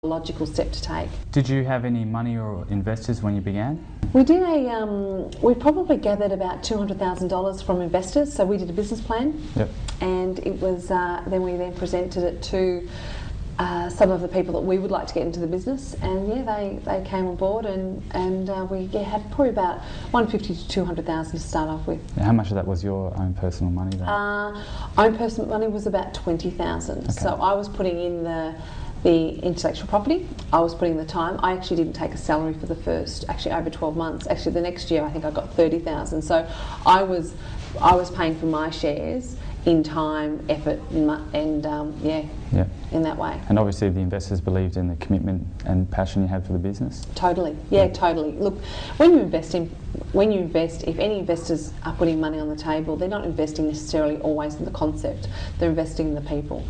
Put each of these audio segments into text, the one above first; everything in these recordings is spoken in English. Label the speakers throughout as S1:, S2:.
S1: logical step to take.
S2: Did you have any money or investors when you began?
S1: We did we probably gathered about $200,000 from investors, so we did a business plan.
S2: Yep.
S1: And it was, then we presented it to some of the people that we would like to get into the business, and they came on board, and we had probably about $150,000 to $200,000 to start off with.
S2: How much of that was your own personal money then?
S1: Own personal money was about $20,000. Okay. So I was putting in the intellectual property, I was putting the time. I actually didn't take a salary for the first, over 12 months. Actually, the next year I think I got $30,000. So I was paying for my shares in time, effort, and in that way.
S2: And obviously the investors believed in the commitment and passion you had for the business.
S1: Totally, totally. Look, when you invest, if any investors are putting money on the table, they're not investing necessarily always in the concept. They're investing in the people.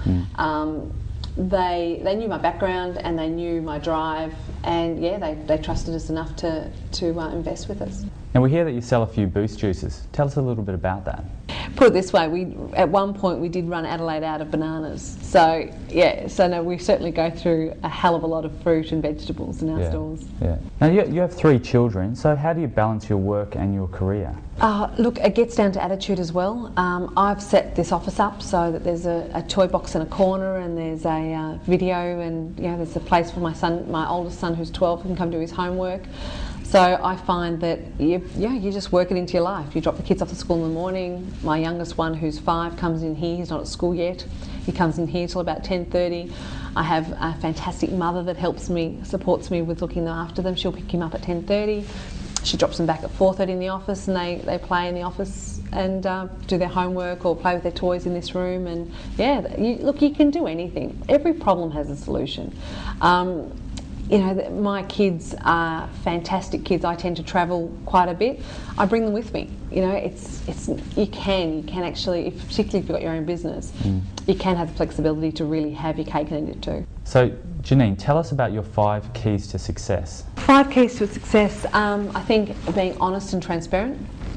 S1: They knew my background and they knew my drive, and they trusted us enough to invest with us.
S2: Now we hear that you sell a few Boost juices. Tell us a little bit about that.
S1: Put it this way, at one point we did run Adelaide out of bananas. So we certainly go through a hell of a lot of fruit and vegetables in our stores. Yeah.
S2: Now you have 3 children, so how do you balance your work and your career?
S1: Look, it gets down to attitude as well. I've set this office up so that there's a toy box in a corner, and there's a video, and there's a place for my oldest son who's 12 can come do his homework. So I find that you just work it into your life. You drop the kids off to school in the morning. My youngest one, who's 5, comes in here. He's not at school yet. He comes in here till about 10:30. I have a fantastic mother that supports me with looking after them. She'll pick him up at 10:30. She drops them back at 4:30 in the office, and they play in the office and do their homework or play with their toys in this room. And you can do anything. Every problem has a solution. My kids are fantastic kids. I tend to travel quite a bit. I bring them with me. You can actually, particularly if you've got your own business, you can have the flexibility to really have your cake and eat it too.
S2: So Janine, tell us about your 5 keys to success.
S1: 5 keys to success. I think being honest and transparent,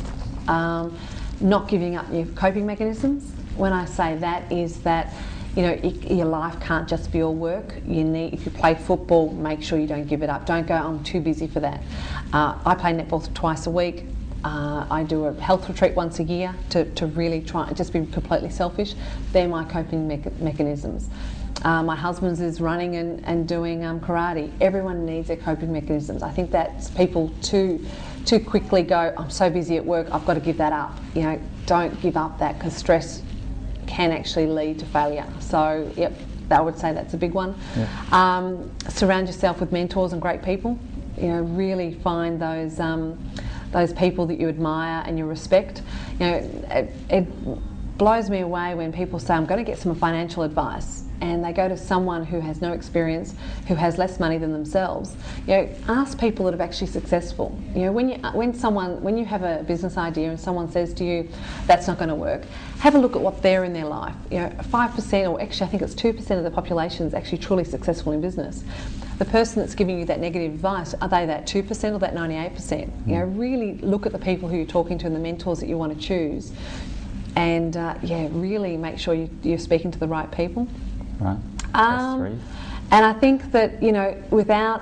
S1: not giving up your coping mechanisms. When I say that is that your life can't just be all work. If you play football, make sure you don't give it up. Don't go, I'm too busy for that. I play netball twice a week. I do a health retreat once a year to really try and just be completely selfish. They're my coping mechanisms. My husband's is running and doing karate. Everyone needs their coping mechanisms. I think that's people too quickly go, I'm so busy at work, I've got to give that up. Don't give up that, because stress can actually lead to failure. So I would say that's a big one. Surround yourself with mentors and great people. Really find those people that you admire and you respect. It blows me away when people say, I'm going to get some financial advice, and they go to someone who has no experience, who has less money than themselves. Ask people that have actually successful. When you have a business idea and someone says to you, that's not going to work, have a look at what they're in their life. 5%, or actually I think it's 2% of the population is actually truly successful in business. The person that's giving you that negative advice, are they that 2% or that 98%? Really look at the people who you're talking to and the mentors that you want to choose, and really make sure you're speaking to the right people.
S2: Right. That's 3.
S1: And I think that without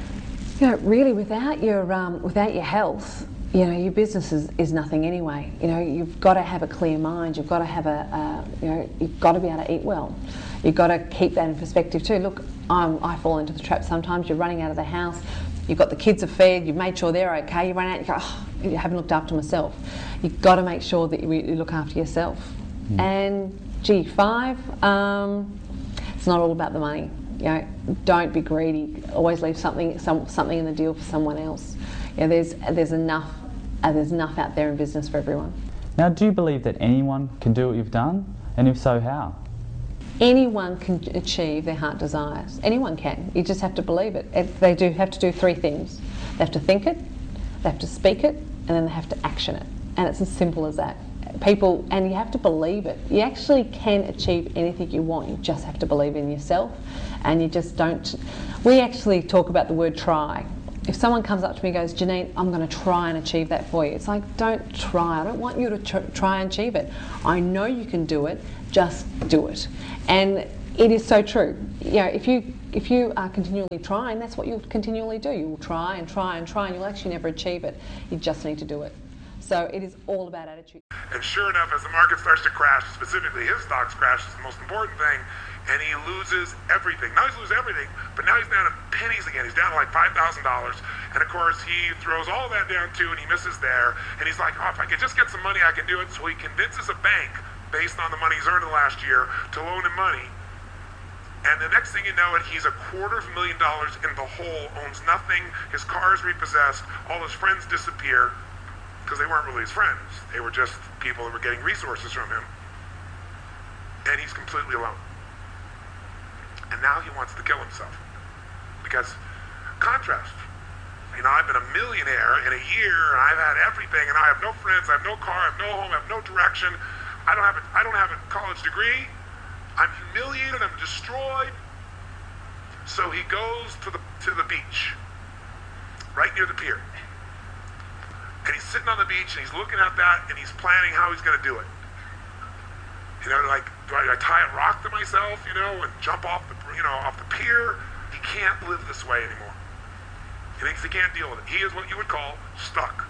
S1: your health, your business is nothing anyway. You've got to have a clear mind. You've got to have you've got to be able to eat well. You've got to keep that in perspective too. Look, I fall into the trap sometimes. You're running out of the house. You've got the kids are fed. You've made sure they're okay. You run out. You go, you haven't looked after myself. You've got to make sure that you look after yourself. And 5. It's not all about the money. Don't be greedy. Always leave something in the deal for someone else. There's enough out there in business for everyone.
S2: Now, do you believe that anyone can do what you've done? And if so, how?
S1: Anyone can achieve their heart desires. Anyone can. You just have to believe it. They do have to do 3 things. They have to think it, they have to speak it, and then they have to action it. And it's as simple as that. And you have to believe it. You actually can achieve anything you want. You just have to believe in yourself, and you just don't. We actually talk about the word try. If someone comes up to me and goes, Janine, I'm going to try and achieve that for you. It's like, don't try. I don't want you to try and achieve it. I know you can do it. Just do it. And it is so true. If you if you are continually trying, that's what you'll continually do. You'll try and try and try, and you'll actually never achieve it. You just need to do it. So it is all about attitude.
S3: And sure enough, as the market starts to crash, specifically his stocks crash is the most important thing, and he loses everything. Now he's losing everything, but now he's down to pennies again. He's down to like $5,000, and of course he throws all that down too, and he misses there, and he's like, oh, if I could just get some money, I can do it. So he convinces a bank, based on the money he's earned in the last year, to loan him money. And the next thing you know it, he's $250,000 in the hole, owns nothing, his car is repossessed, all his friends disappear, because they weren't really his friends. They were just people that were getting resources from him. And he's completely alone. And now he wants to kill himself. Because, contrast, you know, I've been a millionaire in a year, and I've had everything, and I have no friends, I have no car, I have no home, I have no direction. I don't have a college degree. I'm humiliated, I'm destroyed. So he goes to the beach, right near the pier. And he's sitting on the beach, and he's looking at that, and he's planning how he's going to do it. You know, like, do I tie a rock to myself, you know, and jump off the pier? He can't live this way anymore. He thinks he can't deal with it. He is what you would call stuck.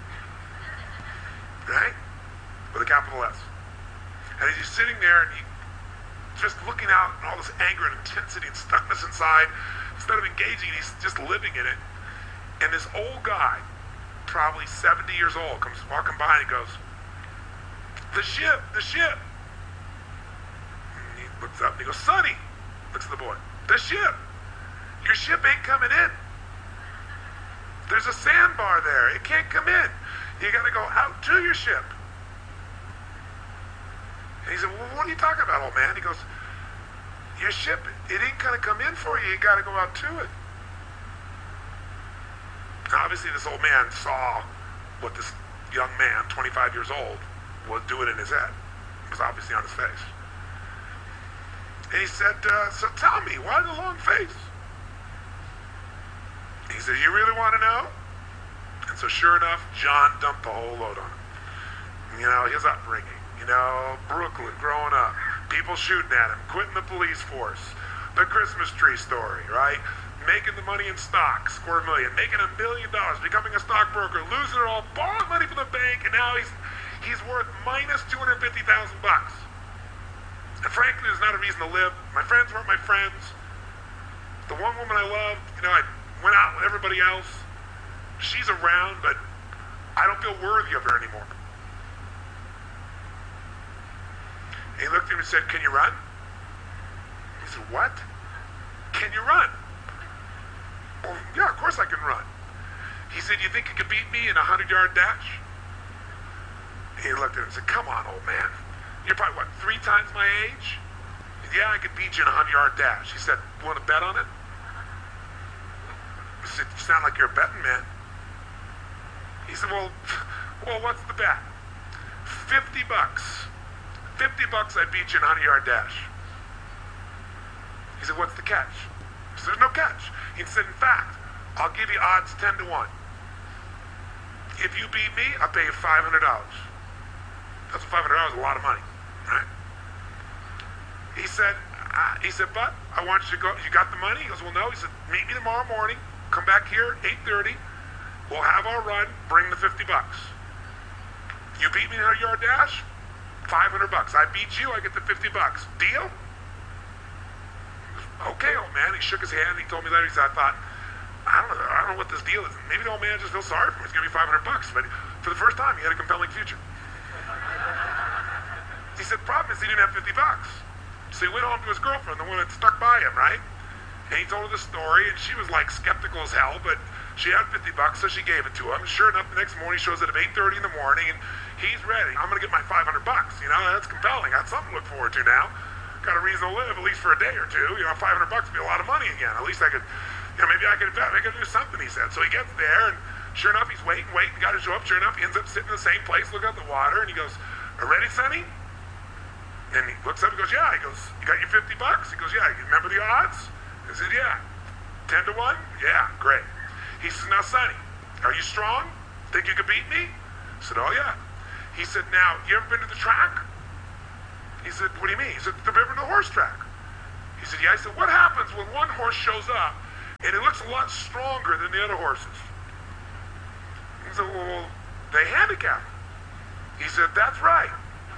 S3: Right? With a capital S. And as he's sitting there, and he's just looking out and all this anger and intensity and stuckness inside, instead of engaging, he's just living in it. And this old guy, probably 70 years old, comes walking by and he goes, the ship. And he looks up and he goes, Sonny, looks at the boy, the ship. Your ship ain't coming in. There's a sandbar there. It can't come in. You got to go out to your ship. And he said, well, what are you talking about, old man? He goes, your ship, it ain't going to come in for you. You got to go out to it. Now, obviously, this old man saw what this young man, 25 years old, was doing in his head. It was obviously on his face. And he said, so tell me, why the long face? He said, you really want to know? And so sure enough, John dumped the whole load on him. You know, his upbringing, you know, Brooklyn, growing up, people shooting at him, quitting the police force, the Christmas tree story, right? Making the money in stocks, $250,000, making $1 million, becoming a stockbroker, losing it all, borrowing money from the bank, and now he's worth minus $250,000. And frankly, there's not a reason to live. My friends weren't my friends. The one woman I loved, you know, I went out with everybody else. She's around, but I don't feel worthy of her anymore. And he looked at him and said, can you run? He said, what? Can you run? Well, yeah, of course I can run. He said, you think you could beat me in a 100-yard dash? And he looked at him and said, come on, old man. You're probably, what, 3 times my age? Said, yeah, I could beat you in a 100-yard dash. He said, want to bet on it? He said, you sound like you're a betting man. He said, well, what's the bet? $50. $50 I beat you in a 100-yard dash. He said, what's the catch? He said, there's no catch. He said, in fact, I'll give you odds 10 to 1. If you beat me, I'll pay you $500. That's $500 is a lot of money, right? He said, but I want you to go, you got the money? He goes, well, no. He said, meet me tomorrow morning, come back here at 8:30, we'll have our run, bring the $50. You beat me in a 100-yard dash, $500. I beat you, I get the $50. Deal? Okay, old man. He shook his hand. He told me later. He said, I don't know what this deal is. Maybe the old man just feels sorry for me. It's gonna be $500, but for the first time, he had a compelling future. He said, the problem is he didn't have $50. So he went home to his girlfriend, the one that stuck by him, right? And he told her the story, and she was like skeptical as hell, but she had $50, so she gave it to him. Sure enough, the next morning he shows up at 8:30 in the morning, and he's ready. I'm gonna get my $500. You know, that's compelling. That's something to look forward to now. Got a reason to live, at least for a day or two. You know, $500 would be a lot of money again. At least I could, you know, maybe I could do something, he said. So he gets there, and sure enough, he's waiting, got to show up. Sure enough, he ends up sitting in the same place, looking at the water, and he goes, ready, Sonny? And he looks up and goes, yeah. He goes, you got your $50? He goes, yeah. You remember the odds? I said, yeah. 10 to 1? Yeah, great. He says, now, Sonny, are you strong? Think you could beat me? I said, oh, yeah. He said, now, you ever been to the track? He said, what do you mean? He said, the river and the horse track. He said, yeah. I said, what happens when one horse shows up and it looks a lot stronger than the other horses? He said, well, they handicap him. He said, that's right.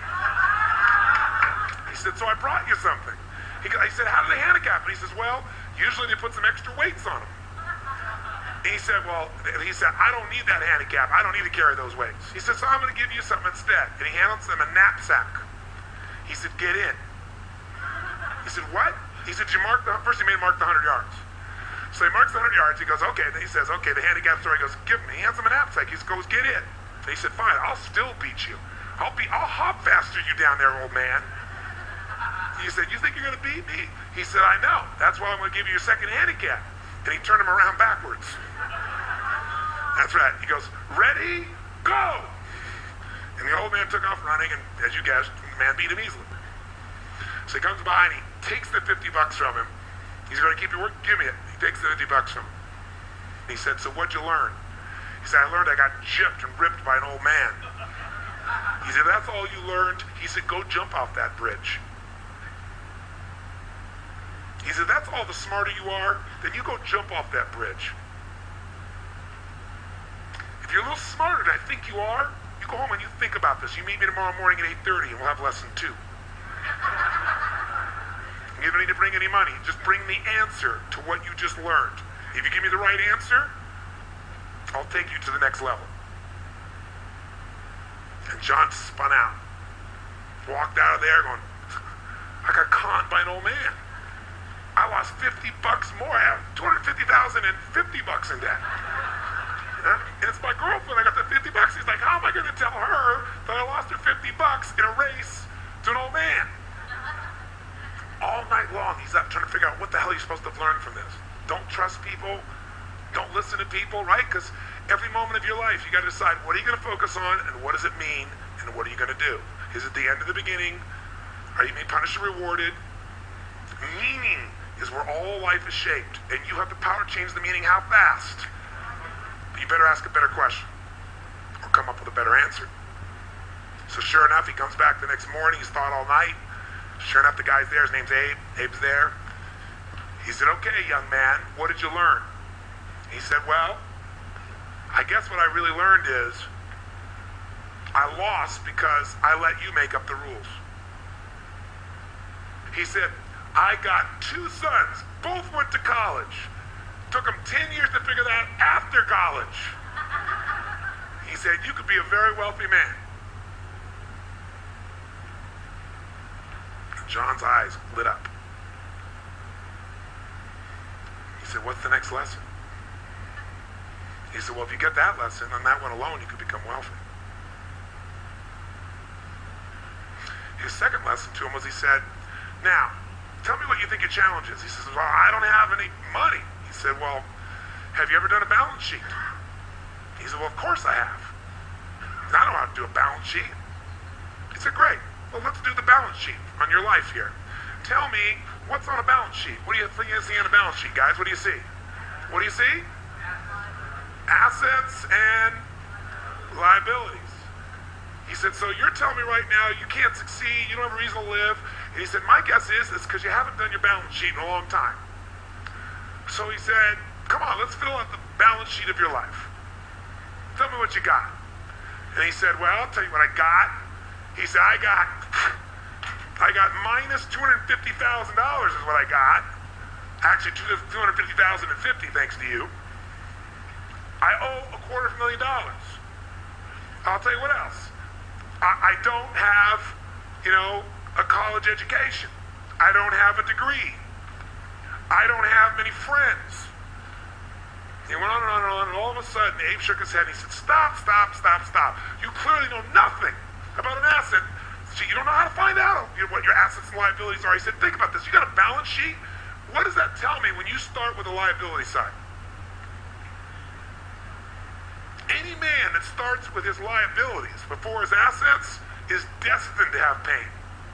S3: He said, so I brought you something. I said, how do they handicap him? He says, well, usually they put some extra weights on him. And he said, I don't need that handicap. I don't need to carry those weights. He said, so I'm going to give you something instead. And he hands them a knapsack. He said, get in. He said, what? He said, first he made him mark the 100 yards. So he marks the 100 yards. He goes, okay. Then he says, okay, the handicap store. He goes, give me. He hands him a knapsack. He goes, get in. And he said, fine, I'll still beat you. I'll hop faster you down there, old man. He said, you think you're going to beat me? He said, I know. That's why I'm going to give you your second handicap. And he turned him around backwards. That's right. He goes, ready, go. And the old man took off running, and as you guessed, the man beat him easily. So he comes by and he takes the $50 from him. He's going to keep your work. Give me it. He takes the $50 from him. And he said, so what'd you learn? He said, I learned I got gypped and ripped by an old man. He said, that's all you learned? He said, go jump off that bridge. He said, that's all the smarter you are, then you go jump off that bridge. If you're a little smarter than I think you are, you go home and you think about this. You meet me tomorrow morning at 8:30 and we'll have lesson 2. You don't need to bring any money. Just bring the answer to what you just learned. If you give me the right answer, I'll take you to the next level. And John spun out. Walked out of there going, I got conned by an old man. I lost $50 more. I have $250,000 and $50 in debt. And it's my girlfriend. I got the $50. He's like, how am I going to tell her that I lost her $50 in a race to an old man? All night long, he's up trying to figure out what the hell you're supposed to have learned from this. Don't trust people. Don't listen to people, right? Because every moment of your life, you got to decide, what are you going to focus on, and what does it mean, and what are you going to do? Is it the end of the beginning? Are you being punished or rewarded? Meaning is where all life is shaped, and you have the power to change the meaning how fast. But you better ask a better question, or come up with a better answer. So sure enough, he comes back the next morning. He's thought all night. Sure enough, the guy's there. His name's Abe. Abe's there. He said, okay, young man, what did you learn? He said, well, I guess what I really learned is I lost because I let you make up the rules. He said, I got 2 sons. Both went to college. Took them 10 years to figure that out after college. He said, you could be a very wealthy man. And John's eyes lit up. He said, what's the next lesson? He said, well, if you get that lesson, on that one alone, you could become wealthy. His second lesson to him was, he said, now, tell me what you think your challenge is. He says, well, I don't have any money. He said, well, have you ever done a balance sheet? He said, well, of course I have. I know how to do a balance sheet. He said, great. Well, let's do the balance sheet on your life here. Tell me, what's on a balance sheet? What do you think you see on a balance sheet, guys? What do you see? What do you see? Assets and liabilities. He said, so you're telling me right now you can't succeed, you don't have a reason to live. And he said, my guess is it's because you haven't done your balance sheet in a long time. So he said, come on, let's fill out the balance sheet of your life. Tell me what you got. And he said, well, I'll tell you what I got. He said, I got minus $250,000 is what I got. Actually, $250,050, thanks to you. I owe $250,000. I'll tell you what else. I don't have, a college education. I don't have a degree. I don't have many friends. He went on and on and on, and all of a sudden, Abe shook his head and he said, stop. You clearly know nothing about an asset. You don't know how to find out what your assets and liabilities are. He said, think about this. You got a balance sheet? What does that tell me when you start with the liability side? Any man that starts with his liabilities before his assets is destined to have pain.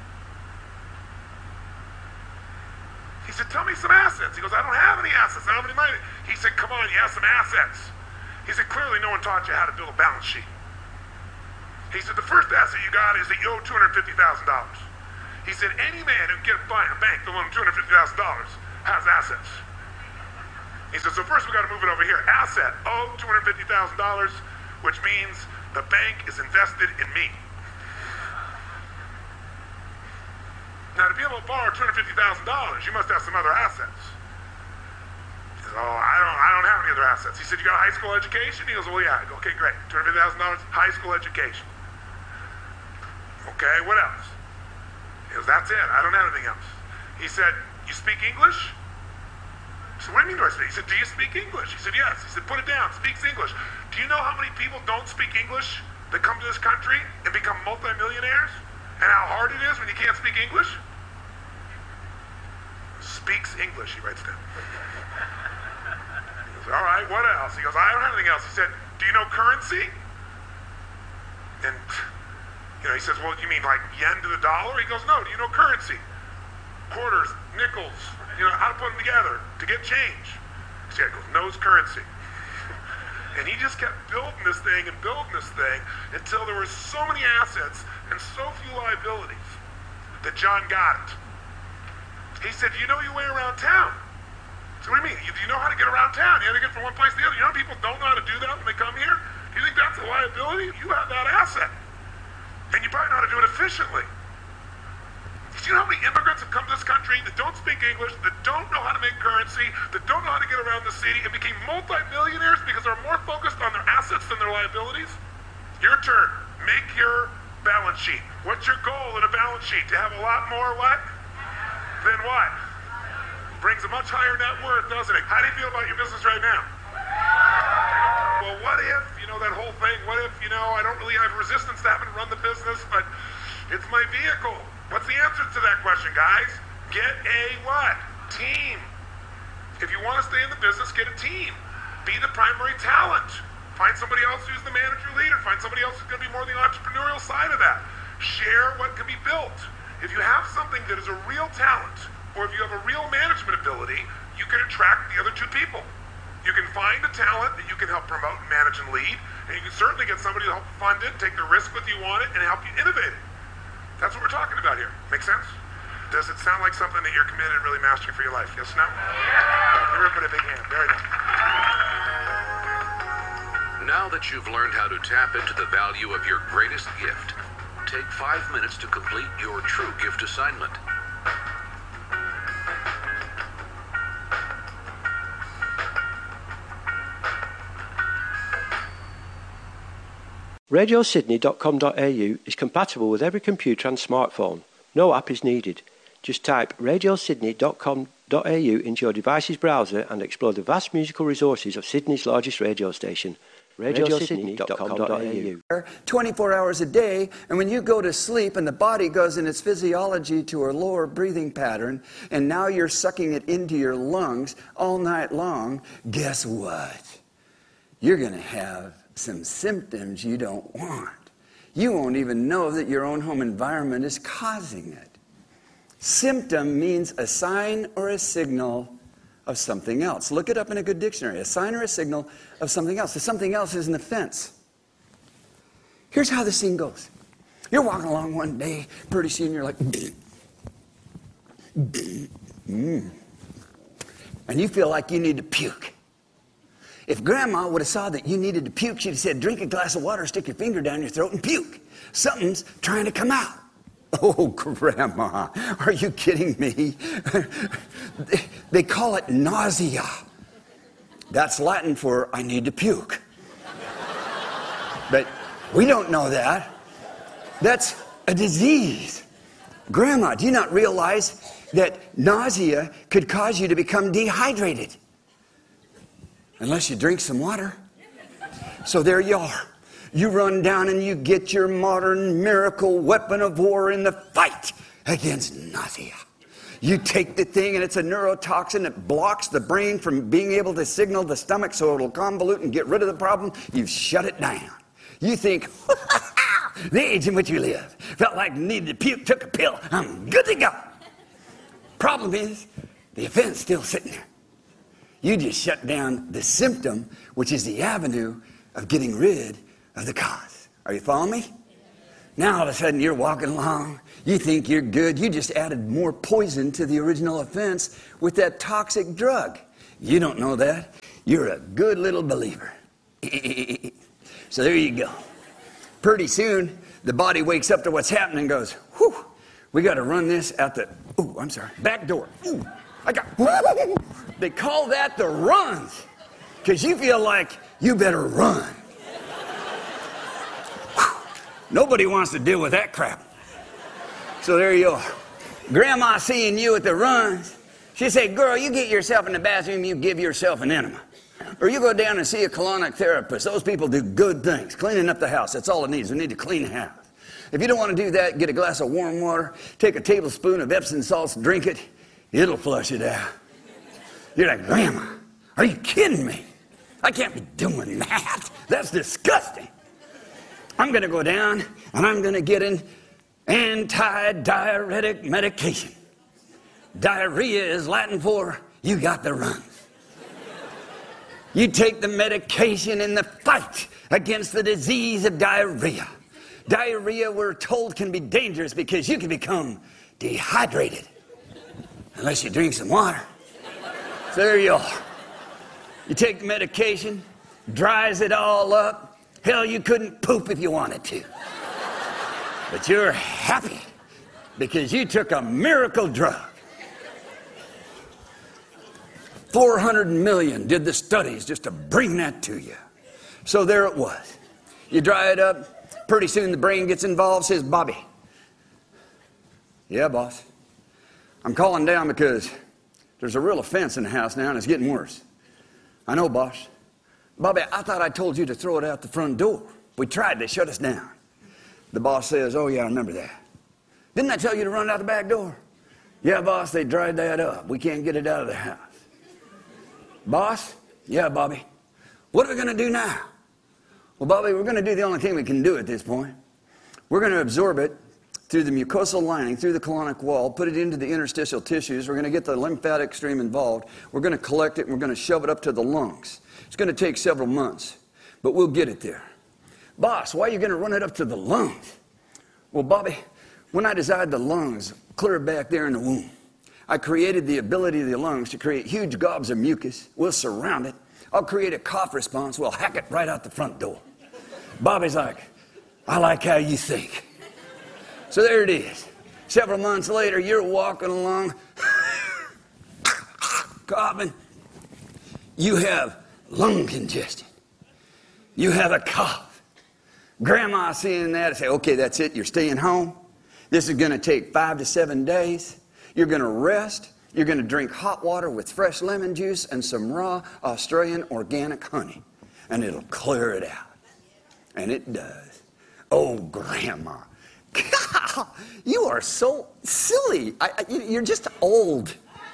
S3: He said, tell me some assets. He goes, I don't have any assets. I don't have any money. He said, come on, you have some assets. He said, clearly no one taught you how to build a balance sheet. He said, the first asset you got is that you owe $250,000. He said, any man who can get a bank to loan him $250,000 has assets. He said, so first we got to move it over here. Asset, $250,000, which means the bank is invested in me. Now, to be able to borrow $250,000, you must have some other assets. He said, I don't have any other assets. He said, you got a high school education? He goes, well, yeah. I go, okay, great. $250,000, high school education. Okay, what else? He goes, that's it. I don't have anything else. He said, you speak English? I said, what do you mean do I speak? He said, do you speak English? He said, yes. He said, put it down. Speaks English. Do you know how many people don't speak English that come to this country and become multimillionaires? And how hard it is when you can't speak English? Speaks English, he writes down. He goes, all right, what else? He goes, I don't have anything else. He said, do you know currency? And, he says, well, you mean like yen to the dollar? He goes, no, do you know currency? Quarters, nickels, how to put them together to get change. He goes, knows currency. And he just kept building this thing until there were so many assets and so few liabilities that John got it. He said, you know your way around town. So what do you mean? Do you know how to get around town? You have to get from one place to the other. You know people don't know how to do that when they come here? Do you think that's a liability? You have that asset. And you probably know how to do it efficiently. Do you know how many immigrants have come to this country that don't speak English, that don't know how to make currency, that don't know how to get around the city, and became multi-millionaires because they're more focused on their assets than their liabilities? Your turn. Make your balance sheet. What's your goal in a balance sheet? To have a lot more what? Then what? Brings a much higher net worth, doesn't it? How do you feel about your business right now? Well, what if, that whole thing, what if, I don't really have resistance to having to run the business, but it's my vehicle. What's the answer to that question, guys? Get a what? Team. If you want to stay in the business, get a team. Be the primary talent. Find somebody else who's the manager leader. Find somebody else who's going to be more on the entrepreneurial side of that. Share what can be built. If you have something that is a real talent, or if you have a real management ability, you can attract the other two people. You can find a talent that you can help promote and manage and lead, and you can certainly get somebody to help fund it, take the risk with you on it, and help you innovate it. That's what we're talking about here. Make sense? Does it sound like something that you're committed to really mastering for your life? Yes or no? Give everybody a big hand. Very nice.
S4: Now that you've learned how to tap into the value of your greatest gift, take 5 minutes to complete your true gift assignment.
S5: RadioSydney.com.au is compatible with every computer and smartphone. No app is needed. Just type RadioSydney.com.au into your device's browser and explore the vast musical resources of Sydney's largest radio station. RadioSydney.com.au
S6: 24 hours a day, and when you go to sleep and the body goes in its physiology to a lower breathing pattern, and now you're sucking it into your lungs all night long, guess what? You're going to have some symptoms you don't want. You won't even know that your own home environment is causing it. Symptom means a sign or a signal of something else. Look it up in a good dictionary. A sign or a signal of something else. The something else is an offense. Here's how the scene goes. You're walking along one day, pretty soon you're like, and you feel like you need to puke. If Grandma would have saw that you needed to puke, she'd have said, drink a glass of water, stick your finger down your throat and puke. Something's trying to come out. Oh, Grandma, are you kidding me? They call it nausea. That's Latin for I need to puke. But we don't know that. That's a disease. Grandma, do you not realize that nausea could cause you to become dehydrated? Unless you drink some water. So there you are. You run down and you get your modern miracle weapon of war in the fight against nausea. You take the thing and it's a neurotoxin that blocks the brain from being able to signal the stomach so it'll convolute and get rid of the problem. You've shut it down. You think, the age in which we live. Felt like needed to puke, took a pill. I'm good to go. Problem is, the offense still sitting there. You just shut down the symptom, which is the avenue of getting rid of the cause. Are you following me? Now all of a sudden you're walking along. You think you're good. You just added more poison to the original offense with that toxic drug. You don't know that. You're a good little believer. So there you go. Pretty soon, the body wakes up to what's happening and goes, whew, we got to run this out the, back door. Ooh, they call that the runs, because you feel like you better run. Nobody wants to deal with that crap. So there you are. Grandma seeing you at the runs, she say, girl, you get yourself in the bathroom, you give yourself an enema. Or you go down and see a colonic therapist. Those people do good things, cleaning up the house. That's all it needs. We need to clean the house. If you don't want to do that, get a glass of warm water, take a tablespoon of Epsom salts, drink it. It'll flush it out. You're like, Grandma, are you kidding me? I can't be doing that. That's disgusting. I'm going to go down and I'm going to get an anti-diuretic medication. Diarrhea is Latin for you got the runs. You take the medication in the fight against the disease of diarrhea. Diarrhea, we're told, can be dangerous because you can become dehydrated unless you drink some water. So there you are. You take the medication, dries it all up. Hell, you couldn't poop if you wanted to. But you're happy because you took a miracle drug. 400 million did the studies just to bring that to you. So there it was. You dry it up. Pretty soon the brain gets involved, says, Bobby. Yeah, boss. I'm calling down because there's a real offense in the house now and it's getting worse. I know, boss. Bobby, I thought I told you to throw it out the front door. We tried. They shut us down. The boss says, oh, yeah, I remember that. Didn't I tell you to run out the back door? Yeah, boss, they dried that up. We can't get it out of the house. Boss? Yeah, Bobby. What are we going to do now? Well, Bobby, we're going to do the only thing we can do at this point. We're going to absorb it through the mucosal lining, through the colonic wall, put it into the interstitial tissues. We're going to get the lymphatic stream involved. We're going to collect it, and we're going to shove it up to the lungs. It's going to take several months, but we'll get it there. Boss, why are you going to run it up to the lungs? Well, Bobby, when I designed the lungs clear back there in the womb, I created the ability of the lungs to create huge gobs of mucus. We'll surround it. I'll create a cough response. We'll hack it right out the front door. Bobby's like, I like how you think. So there it is. Several months later, you're walking along, coughing. You have lung congestion. You have a cough. Grandma seeing that and say, okay, that's it. You're staying home. This is going to take 5 to 7 days. You're going to rest. You're going to drink hot water with fresh lemon juice and some raw Australian organic honey. And it'll clear it out. And it does. Oh, Grandma. God, you are so silly. You're just old.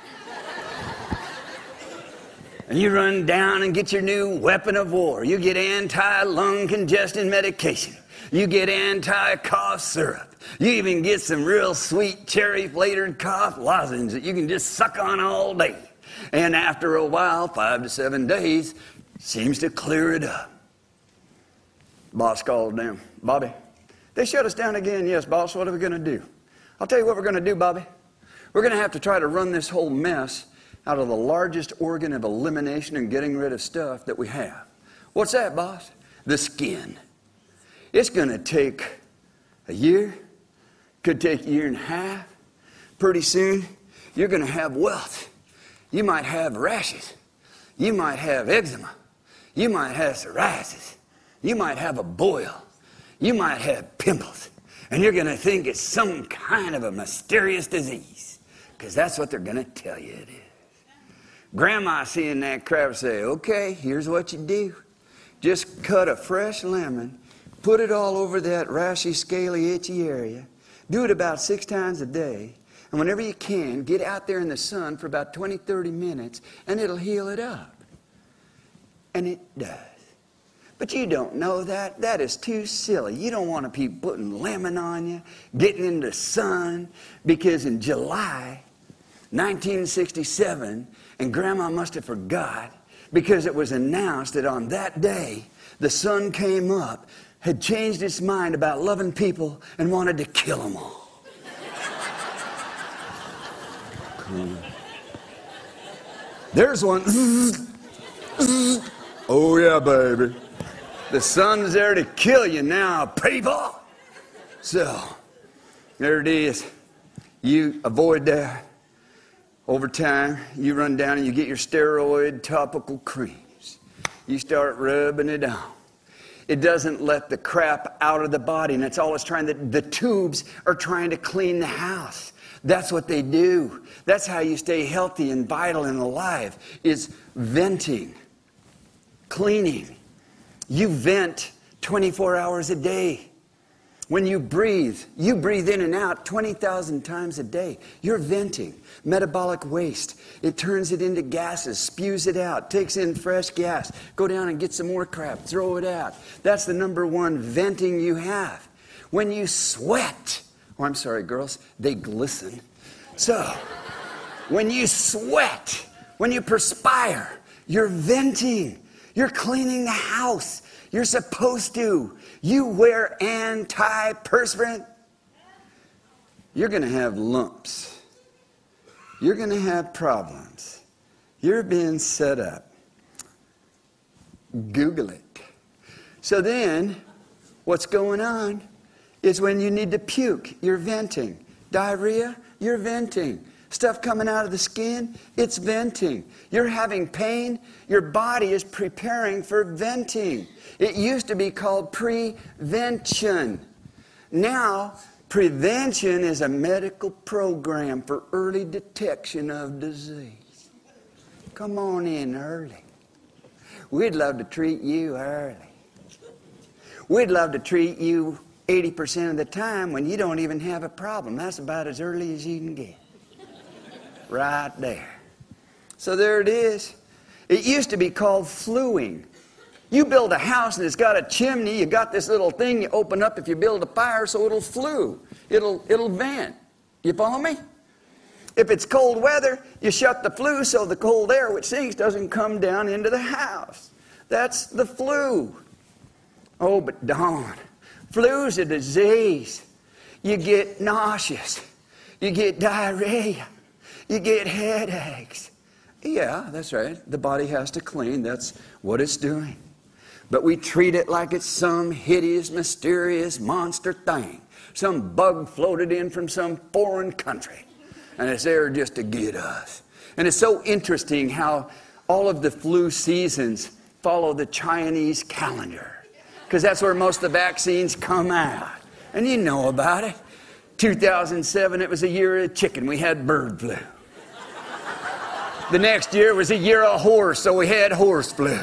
S6: And you run down and get your new weapon of war. You get anti-lung congestion medication. You get anti-cough syrup. You even get some real sweet cherry-flavored cough lozenge that you can just suck on all day. And after a while, 5 to 7 days, seems to clear it up. Boss called down. Bobby, they shut us down again. Yes, boss, what are we going to do? I'll tell you what we're going to do, Bobby. We're going to have to try to run this whole mess out of the largest organ of elimination and getting rid of stuff that we have. What's that, boss? The skin. It's going to take a year. Could take a year and a half. Pretty soon, you're going to have welts. You might have rashes. You might have eczema. You might have psoriasis. You might have a boil. You might have pimples. And you're going to think it's some kind of a mysterious disease. Because that's what they're going to tell you it is. Grandma seeing that crap say, okay, here's what you do. Just cut a fresh lemon, put it all over that rashy, scaly, itchy area. Do it about 6 times a day. And whenever you can, get out there in the sun for about 20, 30 minutes, and it'll heal it up. And it does. But you don't know that. That is too silly. You don't want to be putting lemon on you, getting in the sun, because in July 1967, and Grandma must have forgot, because it was announced that on that day, the sun came up had changed its mind about loving people and wanted to kill them all. Cool. There's one. Oh yeah, baby. The sun's there to kill you now, people. So, there it is. You avoid that. Over time, you run down and you get your steroid topical creams. You start rubbing it on. It doesn't let the crap out of the body, and it's always trying to, the tubes are trying to clean the house. That's what they do. That's how you stay healthy and vital and alive, is venting, cleaning. You vent 24 hours a day. When you breathe in and out 20,000 times a day. You're venting. Metabolic waste. It turns it into gases, spews it out, takes in fresh gas. Go down and get some more crap, throw it out. That's the number one venting you have. When you sweat, oh, I'm sorry, girls, they glisten. So, when you sweat, when you perspire, you're venting. You're cleaning the house. You're supposed to. You wear antiperspirant. You're going to have lumps. You're going to have problems. You're being set up. Google it. So then, what's going on is when you need to puke, you're venting. Diarrhea, you're venting. Stuff coming out of the skin, it's venting. You're having pain, your body is preparing for venting. It used to be called prevention. Now, prevention is a medical program for early detection of disease. Come on in early. We'd love to treat you early. We'd love to treat you 80% of the time when you don't even have a problem. That's about as early as you can get. Right there. So there it is. It used to be called fluing. You build a house and it's got a chimney, you got this little thing you open up if you build a fire so it'll flue. It'll vent. You follow me? If it's cold weather, you shut the flue so the cold air which sinks doesn't come down into the house. That's the flue. Oh, but darn. Flu's a disease. You get nauseous. You get diarrhea. You get headaches. Yeah, that's right. The body has to clean. That's what it's doing. But we treat it like it's some hideous, mysterious monster thing. Some bug floated in from some foreign country. And it's there just to get us. And it's so interesting how all of the flu seasons follow the Chinese calendar. Because that's where most of the vaccines come out. And you know about it. 2007, it was a year of chicken. We had bird flu. The next year was a year of horse, so we had horse flu.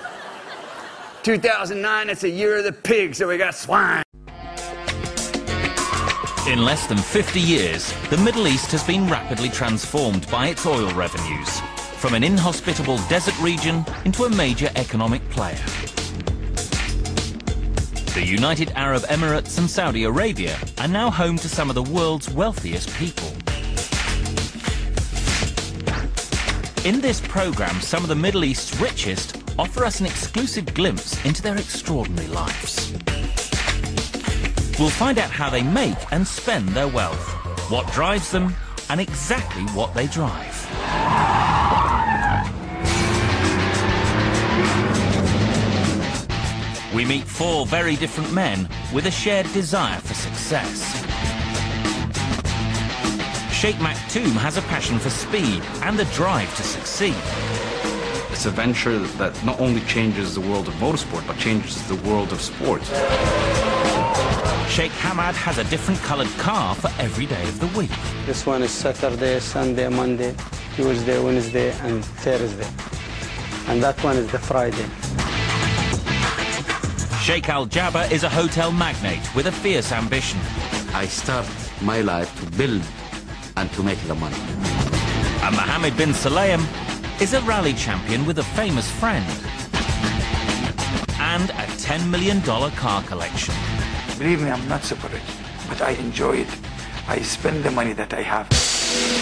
S6: 2009, it's a year of the pig, so we got swine.
S7: In less than 50 years, the Middle East has been rapidly transformed by its oil revenues, from an inhospitable desert region into a major economic player. The United Arab Emirates and Saudi Arabia are now home to some of the world's wealthiest people. In this program, some of the Middle East's richest offer us an exclusive glimpse into their extraordinary lives. We'll find out how they make and spend their wealth, what drives them, and exactly what they drive. We meet four very different men with a shared desire for success. Sheikh Maktoum has a passion for speed and the drive to succeed.
S8: It's a venture that not only changes the world of motorsport, but changes the world of sports.
S7: Sheikh Hamad has a different coloured car for every day of the week.
S9: This one is Saturday, Sunday, Monday, Tuesday, Wednesday, and Thursday. And that one is the Friday.
S7: Sheikh Al Jabba is a hotel magnate with a fierce ambition.
S10: I start my life to build and to make the money.
S7: And Mohammed bin Sulayem is a rally champion with a famous friend. And a $10 million car collection.
S11: Believe me, I'm not super rich, but I enjoy it. I spend the money that I have.